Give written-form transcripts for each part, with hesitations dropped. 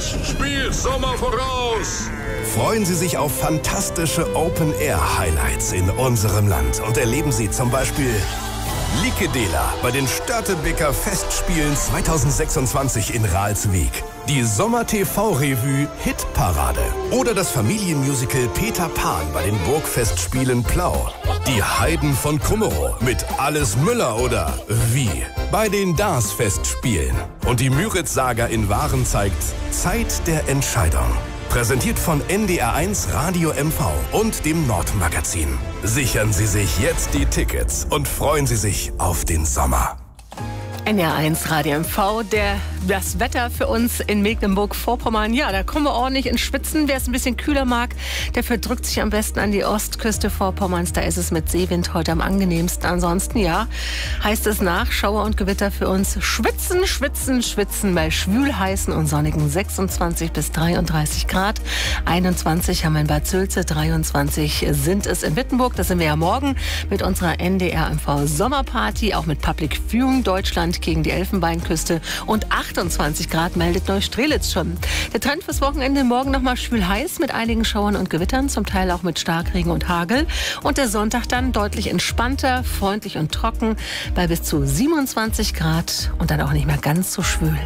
spielt Sommer voraus. Freuen Sie sich auf fantastische Open-Air-Highlights in unserem Land und erleben Sie zum Beispiel Likedela bei den Störtebeker Festspielen 2026 in Ralswiek, die Sommer-TV-Revue Hitparade oder das Familienmusical Peter Pan bei den Burgfestspielen Plau, die Heiden von Kummerow mit Alles Müller oder Wie bei den DARS-Festspielen und die Müritz-Saga in Waren zeigt Zeit der Entscheidung. Präsentiert von NDR1 Radio MV und dem Nordmagazin. Sichern Sie sich jetzt die Tickets und freuen Sie sich auf den Sommer. NDR1 Radio MV, das Wetter für uns in Mecklenburg-Vorpommern. Ja, da kommen wir ordentlich ins Schwitzen. Wer es ein bisschen kühler mag, der verdrückt sich am besten an die Ostküste Vorpommerns. Da ist es mit Seewind heute am angenehmsten. Ansonsten, ja, heißt es nach Schauer und Gewitter für uns. Schwitzen, schwitzen, schwitzen bei schwülheißen und sonnigen 26 bis 33 Grad. 21 haben wir in Bad Sülze, 23 sind es in Wittenburg. Das sind wir ja morgen mit unserer NDR MV Sommerparty, auch mit Public Viewing Deutschland gegen die Elfenbeinküste, und 28 Grad meldet Neustrelitz schon. Der Trend fürs Wochenende: morgen nochmal schwül heiß mit einigen Schauern und Gewittern, zum Teil auch mit Starkregen und Hagel. Und der Sonntag dann deutlich entspannter, freundlich und trocken bei bis zu 27 Grad und dann auch nicht mehr ganz so schwül.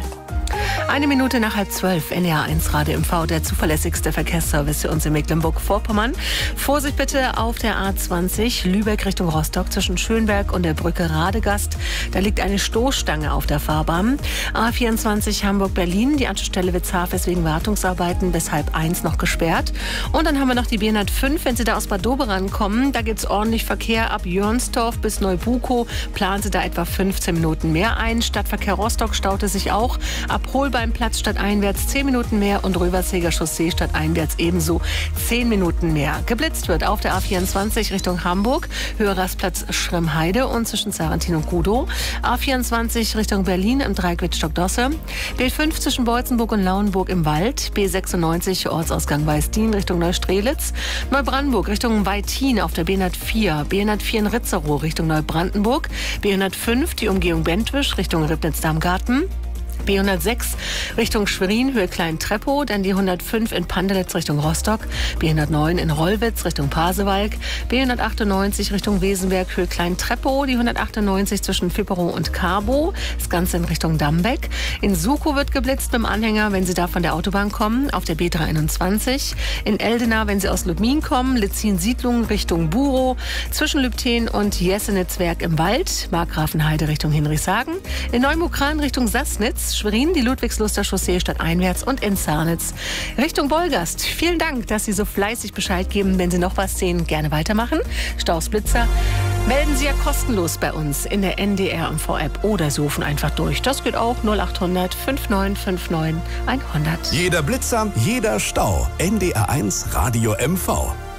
1 Minute nach 11:30, NDR1 Radio MV, der zuverlässigste Verkehrsservice für uns in Mecklenburg-Vorpommern. Vorsicht bitte auf der A20 Lübeck Richtung Rostock zwischen Schönberg und der Brücke Radegast. Da liegt eine Stoßstange auf der Fahrbahn. A24 Hamburg-Berlin, die Anschlussstelle Witzhafen ist wegen Wartungsarbeiten bis 12:30 noch gesperrt. Und dann haben wir noch die B105, wenn Sie da aus Bad Doberan kommen, da gibt es ordentlich Verkehr ab Jörnsdorf bis Neubukow. Planen Sie da etwa 15 Minuten mehr ein. Stadtverkehr Rostock staute sich auch. Ab Holbeinplatz stadteinwärts 10 Minuten mehr und Röverseger Chaussee stadteinwärts ebenso 10 Minuten mehr. Geblitzt wird auf der A24 Richtung Hamburg, Höhe Rastplatz Schrimmheide und zwischen Sarantin und Kudow. A24 Richtung Berlin im Dreieck Wittstock-Dosse. B5 zwischen Beutzenburg und Lauenburg im Wald. B96 Ortsausgang Weißdien Richtung Neustrelitz. Neubrandenburg Richtung Weitin auf der B104. B104 in Ritzerow Richtung Neubrandenburg. B105 die Umgehung Bentwisch Richtung Ribnitz-Damgarten. B106 Richtung Schwerin, Höhe Klein-Treppow, dann die 105 in Pandelitz Richtung Rostock, B109 in Rollwitz Richtung Pasewalk, B198 Richtung Wesenberg, Höhe Klein-Treppow, die 198 zwischen Fipperow und Carbo, das Ganze in Richtung Dambeck. In Sukow wird geblitzt mit dem Anhänger, wenn Sie da von der Autobahn kommen, auf der B321. In Eldena, wenn Sie aus Lubmin kommen, Litzin-Siedlung Richtung Burow, zwischen Lübten und Jesenitzwerk im Wald, Markgrafenheide Richtung Hinrichshagen. In Neumukran Richtung Sassnitz, Schwerin, die Ludwigsluster Chaussee stadteinwärts und in Zarnitz Richtung Wolgast. Vielen Dank, dass Sie so fleißig Bescheid geben. Wenn Sie noch was sehen, gerne weitermachen. Staus, Blitzer melden Sie ja kostenlos bei uns in der NDR MV-App oder Sie rufen einfach durch. Das geht auch 0800 5959 100. Jeder Blitzer, jeder Stau. NDR1 Radio MV.